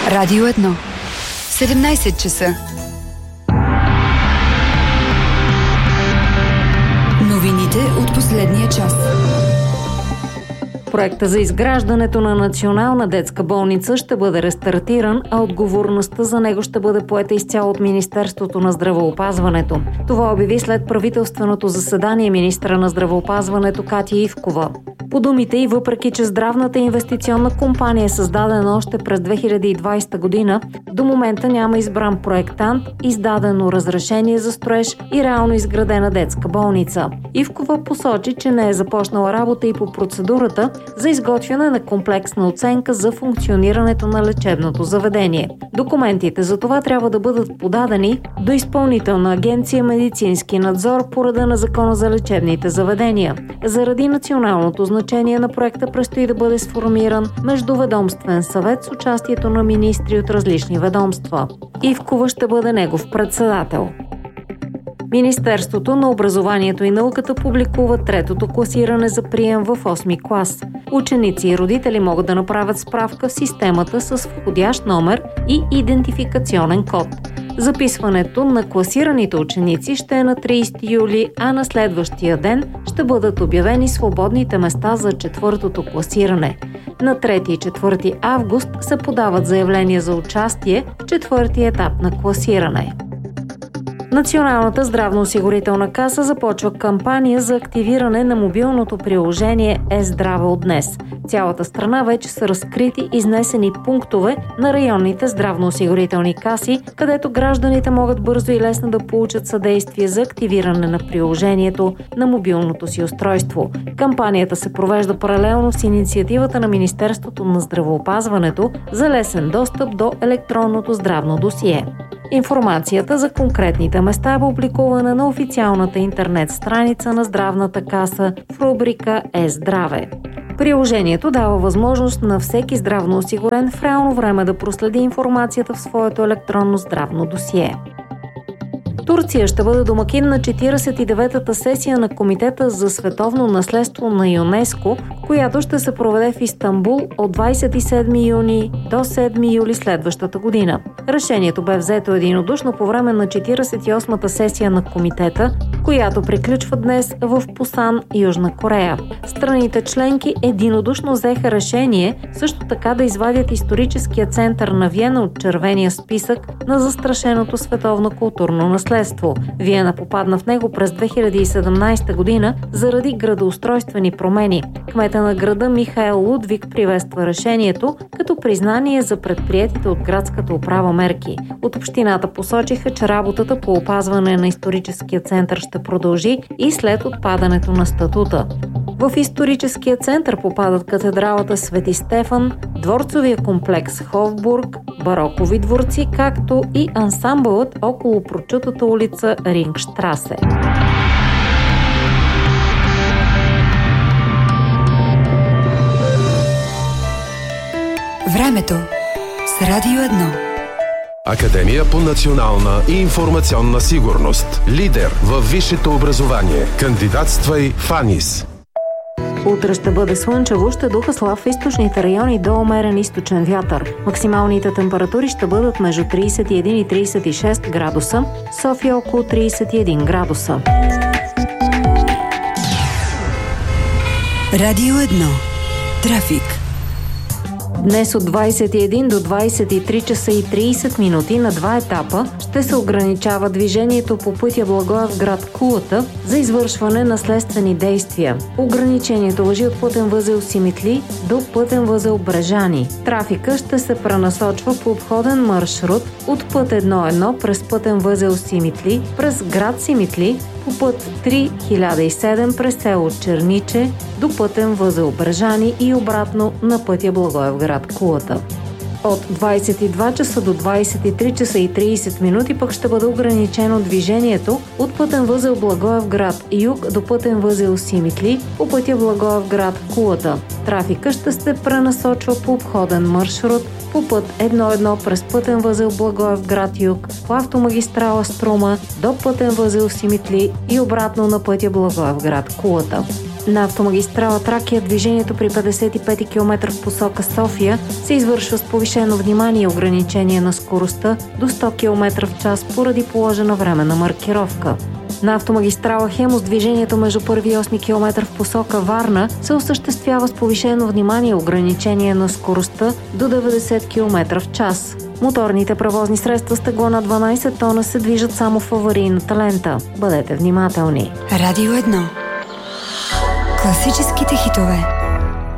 Радио 1. 17 часа. Новините от последния час. Проекта за изграждането на Национална детска болница ще бъде рестартиран, а отговорността за него ще бъде поета изцяло от Министерството на здравеопазването. Това обяви след правителственото заседание министра на здравеопазването Катя Ивкова. По думите й, въпреки че здравната инвестиционна компания е създадена още през 2020 година, до момента няма избран проектант, издадено разрешение за строеж и реално изградена детска болница. Ивкова посочи, че не е започнала работа и по процедурата за изготвяне на комплексна оценка за функционирането на лечебното заведение. Документите за това трябва да бъдат подадени до Изпълнителна агенция медицински надзор по реда на Закона за лечебните заведения. Заради националното значение на проекта предстои да бъде сформиран междуведомствен съвет с участието на министри от различни ведомства. Ивкова ще бъде негов председател. Министерството на образованието и науката публикува третото класиране за прием в 8-ми клас. Ученици и родители могат да направят справка в системата с входящ номер и идентификационен код. Записването на класираните ученици ще е на 30 юли, а на следващия ден ще бъдат обявени свободните места за четвъртото класиране. На 3 и 4 август се подават заявления за участие в четвъртия етап на класиране. Националната здравноосигурителна каса започва кампания за активиране на мобилното приложение Е-здраве от днес. В цялата страна вече са разкрити изнесени пунктове на районните здравноосигурителни каси, където гражданите могат бързо и лесно да получат съдействие за активиране на приложението на мобилното си устройство. Кампанията се провежда паралелно с инициативата на Министерството на здравеопазването за лесен достъп до електронното здравно досие. Информацията за конкретните места е публикувана на официалната интернет страница на Здравната каса в рубрика Е-здраве. Приложението дава възможност на всеки здравноосигурен в реално време да проследи информацията в своето електронно здравно досие. Турция ще бъде домакин на 49-та сесия на Комитета за световно наследство на ЮНЕСКО, която ще се проведе в Истанбул от 27 юни до 7 юли следващата година. Решението бе взето единодушно по време на 48-та сесия на комитета, която приключва днес в Пусан, Южна Корея. Страните членки единодушно взеха решение също така да извадят историческия център на Виена от червения списък на застрашеното световно културно наследство. Виена попадна в него през 2017 година заради градоустройствени промени. Кмета на града Михаел Лудвиг приветства решението като признание за предприетите от градската управа мерки. От общината посочиха, че работата по опазване на историческия център ще продължи и след отпадането на статута. В историческия център попадат катедралата Свети Стефан, дворцовия комплекс Хофбург, барокови дворци, както и ансамбълът около прочутата улица Рингштрасе. Времето с Радио 1. Академия по национална и информационна сигурност. Лидер във висшето образование. Кандидатствай в АНИС. Утре ще бъде слънчево, ще духа слаб в източните райони до умерен източен вятър. Максималните температури ще бъдат между 31 и 36 градуса, София около 31 градуса. Радио 1. Трафик. Днес от 21 до 23 часа и 30 минути на два етапа ще се ограничава движението по пътя Благоевград – Кулата за извършване на следствени действия. Ограничението важи от пътен възел Симитли до пътен възел Брежани. Трафика ще се пренасочва по обходен маршрут от път 1.1 през пътен възел Симитли, през град Симитли, по път 3007 през село Черниче до пътен възел Брежани и обратно на пътя Благоевград – Кулата. От 22 часа до 23 часа и 30 минути пък ще бъде ограничено движението от пътен възел Благоевград юг до пътен възел Симитли по пътя Благоевград – Кулата. Трафика ще се пренасочва по обходен маршрут по път 1.1 през пътен възел Благоевград юг, по автомагистрала Струма до пътен възел Симитли и обратно на пътя Благоевград – Кулата. На автомагистрала Тракия движението при 55 км в посока София се извършва с повишено внимание и ограничение на скоростта до 100 км в час поради положена временна маркировка. На автомагистрала Хемус движението между 1 и 8 км в посока Варна се осъществява с повишено внимание и ограничение на скоростта до 90 км в час. Моторните превозни средства с тегло на 12 тона се движат само в аварийната лента. Бъдете внимателни. Радио 1. Класическите хитове.